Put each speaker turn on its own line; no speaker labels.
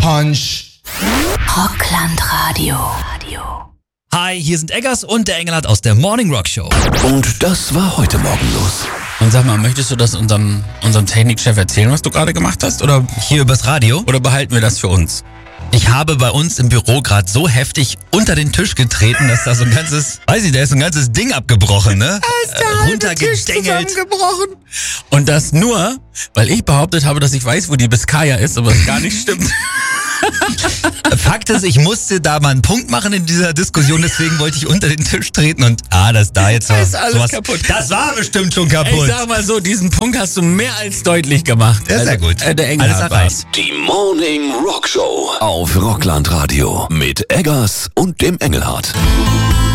Punch.
Rocklandradio.
Hi, hier sind Eggers und der Engelhardt aus der Morning Rock Show.
Und das war heute Morgen los.
Und sag mal, möchtest du das unserem Technikchef erzählen, was du gerade gemacht hast? Oder
Hier übers Radio.
behalten wir das für uns?
Ich habe bei uns im Büro gerade so heftig unter den Tisch getreten, dass da so ein ganzes, da ist so ein ganzes Ding abgebrochen, ne? Runtergedengelt.
Und das nur, weil ich behauptet habe, dass ich weiß, wo die Biskaya ist, aber es gar nicht stimmt.
Fakt ist, ich musste da mal einen Punkt machen in dieser Diskussion, deswegen wollte ich unter den Tisch treten und das da jetzt
ist alles kaputt.
Das war bestimmt schon kaputt.
Ich sag mal so, diesen Punkt hast du mehr als deutlich gemacht.
Ja, sehr gut.
Der Engelhardt
Alles erreicht.
Die Morning Rock Show auf Rocklandradio mit Eggers und dem Engelhardt.